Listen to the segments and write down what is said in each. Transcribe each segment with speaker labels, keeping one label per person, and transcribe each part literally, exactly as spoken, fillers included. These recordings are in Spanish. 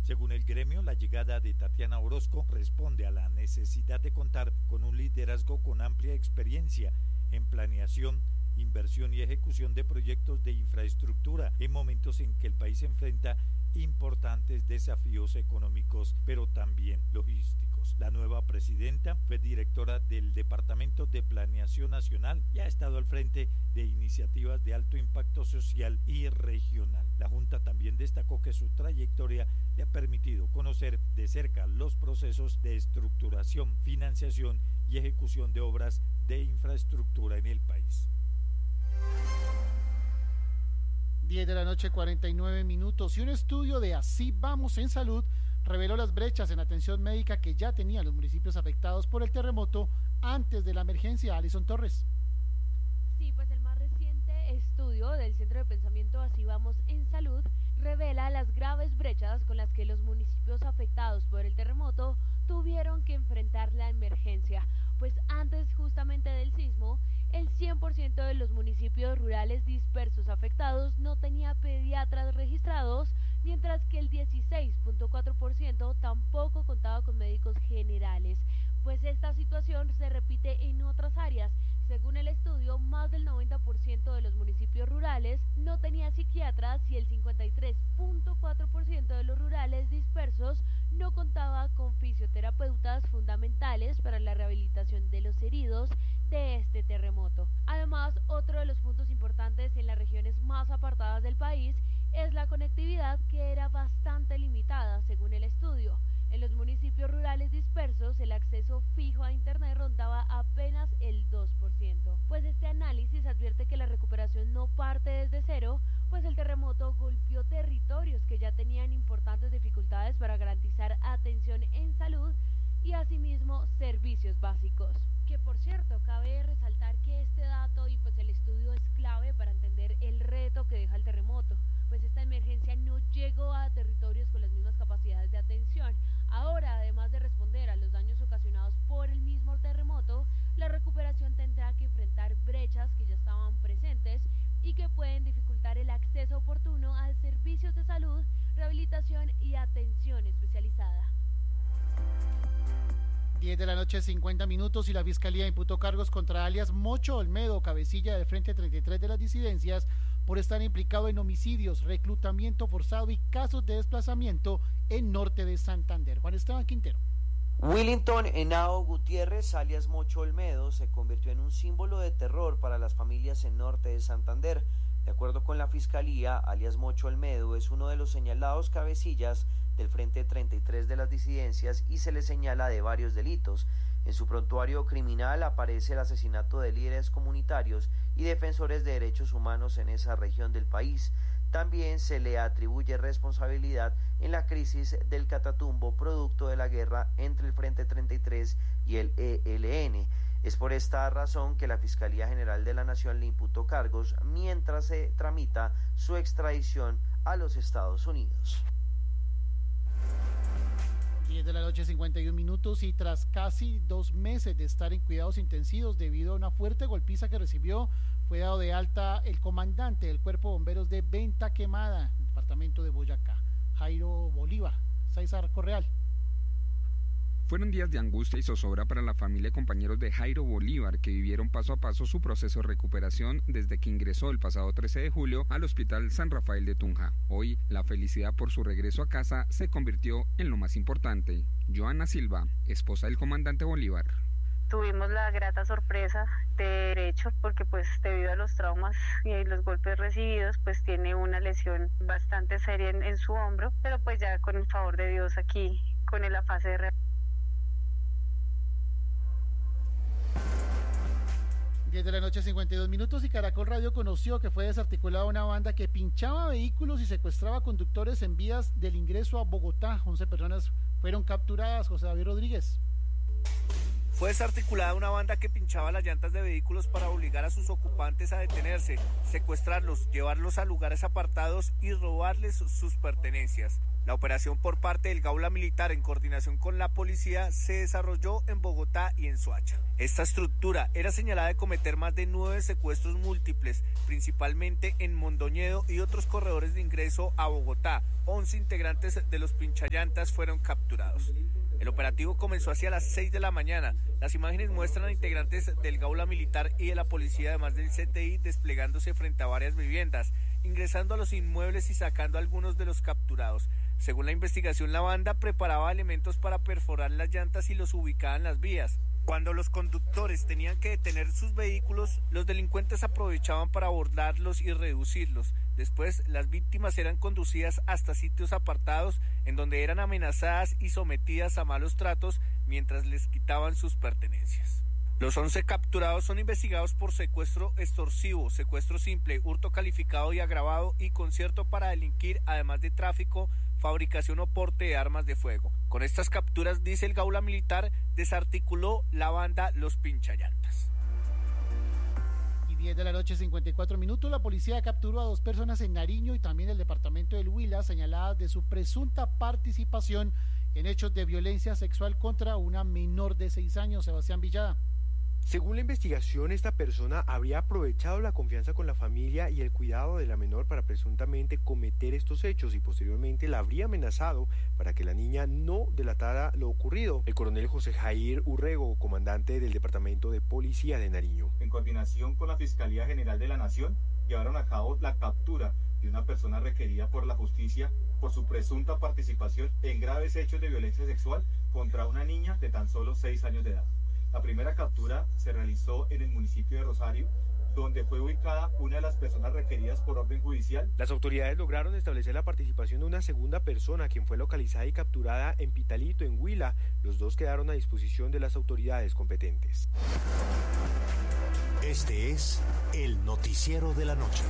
Speaker 1: Según el gremio, la llegada de Tatiana Orozco responde a la necesidad de contar con un liderazgo con amplia experiencia en planeación, inversión y ejecución de proyectos de infraestructura en momentos en que el país enfrenta importantes desafíos económicos, pero también logísticos. La nueva presidenta fue directora del Departamento de Planeación Nacional y ha estado al frente de iniciativas de alto impacto social y regional. La Junta también destacó que su trayectoria le ha permitido conocer de cerca los procesos de estructuración, financiación y ejecución de obras de infraestructura en el país.
Speaker 2: diez de la noche, cuarenta y nueve minutos, y un estudio de Así Vamos en Salud reveló las brechas en atención médica que ya tenían los municipios afectados por el terremoto antes de la emergencia. Alison Torres.
Speaker 3: Sí, pues el más reciente estudio del Centro de Pensamiento Así Vamos en Salud revela las graves brechas con las que los municipios afectados por el terremoto tuvieron que enfrentar la emergencia, pues antes justamente del sismo, el cien por ciento de los municipios rurales dispersos afectados no tenía pediatras registrados, mientras que el dieciséis punto cuatro por ciento tampoco contaba con médicos generales, pues esta situación se repite en otras áreas. Según el estudio, más del noventa por ciento de los municipios rurales no tenía psiquiatras y el cincuenta y tres punto cuatro por ciento de los rurales dispersos no contaba con fisioterapeutas fundamentales para la rehabilitación de los heridos de este terremoto. Además, otro de los puntos importantes en las regiones más apartadas del país es la conectividad, que era bastante limitada según el estudio. En los municipios rurales dispersos, el acceso fijo a internet rondaba apenas el dos por ciento. Pues este análisis advierte que la recuperación no parte desde cero, pues el terremoto golpeó territorios que ya tenían importantes dificultades para garantizar atención en salud y asimismo servicios básicos. Que por cierto, cabe resaltar que este dato y pues el estudio es clave para entender el reto que deja el terremoto, pues esta emergencia no llegó a territorios con las mismas capacidades de atención. Ahora, además de responder a los daños ocasionados por el mismo terremoto, la recuperación tendrá que enfrentar brechas que ya estaban presentes y que pueden dificultar el acceso oportuno a servicios de salud, rehabilitación y atención especializada.
Speaker 2: diez de la noche, cincuenta minutos, y la Fiscalía imputó cargos contra alias Mocho Olmedo, cabecilla del Frente treinta y tres de las disidencias, por estar implicado en homicidios, reclutamiento forzado y casos de desplazamiento en norte de Santander. Juan Esteban Quintero.
Speaker 4: Willington Henao Gutiérrez, alias Mocho Olmedo, se convirtió en un símbolo de terror para las familias en norte de Santander. De acuerdo con la Fiscalía, alias Mocho Olmedo es uno de los señalados cabecillas del Frente treinta y tres de las disidencias y se le señala de varios delitos. En su prontuario criminal aparece el asesinato de líderes comunitarios y defensores de derechos humanos en esa región del país. También se le atribuye responsabilidad en la crisis del Catatumbo, producto de la guerra entre el Frente treinta y tres y el E L N. Es por esta razón que la Fiscalía General de la Nación le imputó cargos mientras se tramita su extradición a los Estados Unidos.
Speaker 2: diez de la noche, cincuenta y un minutos, y tras casi dos meses de estar en cuidados intensivos debido a una fuerte golpiza que recibió, fue dado de alta el comandante del Cuerpo de Bomberos de Venta Quemada, departamento de Boyacá, Jairo Bolívar. César Correal.
Speaker 5: Fueron días de angustia y zozobra para la familia y compañeros de Jairo Bolívar, que vivieron paso a paso su proceso de recuperación desde que ingresó el pasado trece de julio al Hospital San Rafael de Tunja. Hoy, la felicidad por su regreso a casa se convirtió en lo más importante. Joana Silva, esposa del comandante Bolívar.
Speaker 6: Tuvimos la grata sorpresa de derecho porque pues debido a los traumas y los golpes recibidos pues tiene una lesión bastante seria en, en su hombro, pero pues ya con el favor de Dios aquí con la fase de rehabilitación.
Speaker 2: diez de la noche, cincuenta y dos minutos, y Caracol Radio conoció que fue desarticulada una banda que pinchaba vehículos y secuestraba conductores en vías del ingreso a Bogotá. once personas fueron capturadas. José David Rodríguez.
Speaker 7: Fue desarticulada una banda que pinchaba las llantas de vehículos para obligar a sus ocupantes a detenerse, secuestrarlos, llevarlos a lugares apartados y robarles sus pertenencias. La operación por parte del Gaula Militar en coordinación con la policía se desarrolló en Bogotá y en Soacha. Esta estructura era señalada de cometer más de nueve secuestros múltiples, principalmente en Mondoñedo y otros corredores de ingreso a Bogotá. once integrantes de los pinchallantas fueron capturados. El operativo comenzó hacia las seis de la mañana. Las imágenes muestran a integrantes del Gaula Militar y de la policía, además del C T I, desplegándose frente a varias viviendas, ingresando a los inmuebles y sacando a algunos de los capturados. Según la investigación, la banda preparaba elementos para perforar las llantas y los ubicaba en las vías. Cuando los conductores tenían que detener sus vehículos, los delincuentes aprovechaban para abordarlos y reducirlos. Después, las víctimas eran conducidas hasta sitios apartados en donde eran amenazadas y sometidas a malos tratos mientras les quitaban sus pertenencias. Los once capturados son investigados por secuestro extorsivo, secuestro simple, hurto calificado y agravado y concierto para delinquir, además de tráfico, fabricación o porte de armas de fuego. Con estas capturas, dice el Gaula Militar, desarticuló la banda Los Pinchallantas.
Speaker 2: Y diez de la noche, cincuenta y cuatro minutos, la policía capturó a dos personas en Nariño y también el departamento del Huila, señaladas de su presunta participación en hechos de violencia sexual contra una menor de seis años. Sebastián Villada.
Speaker 8: Según la investigación, esta persona habría aprovechado la confianza con la familia y el cuidado de la menor para presuntamente cometer estos hechos y posteriormente la habría amenazado para que la niña no delatara lo ocurrido. El coronel José Jair Urrego, comandante del Departamento de Policía de Nariño.
Speaker 9: En coordinación con la Fiscalía General de la Nación, llevaron a cabo la captura de una persona requerida por la justicia por su presunta participación en graves hechos de violencia sexual contra una niña de tan solo seis años de edad. La primera captura se realizó en el municipio de Rosario, donde fue ubicada una de las personas requeridas por orden judicial.
Speaker 8: Las autoridades lograron establecer la participación de una segunda persona, quien fue localizada y capturada en Pitalito, en Huila. Los dos quedaron a disposición de las autoridades competentes.
Speaker 10: Este es el noticiero de la noche.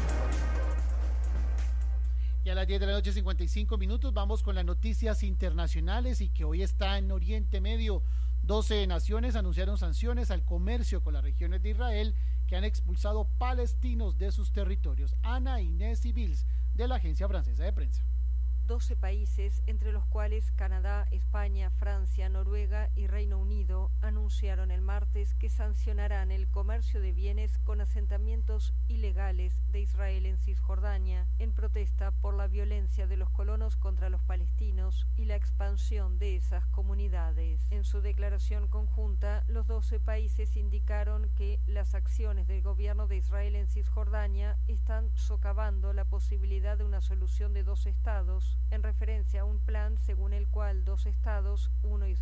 Speaker 2: Y a las diez de la noche, cincuenta y cinco minutos, vamos con las noticias internacionales y que hoy está en Oriente Medio. doce naciones anunciaron sanciones al comercio con las regiones de Israel que han expulsado palestinos de sus territorios. Ana Inés Civils, de la Agencia Francesa de Prensa.
Speaker 11: doce países, entre los cuales Canadá, España, Francia, Noruega y Reino Unido, anunciaron el martes que sancionarán el comercio de bienes con asentamientos ilegales de Israel en Cisjordania, en protesta por la violencia de los colonos contra los palestinos y la expansión de esas comunidades. En su declaración conjunta, los doce países indicaron que las acciones del gobierno de Israel en Cisjordania están socavando la posibilidad de una solución de dos estados, en referencia a un plan según el cual dos estados, uno Israel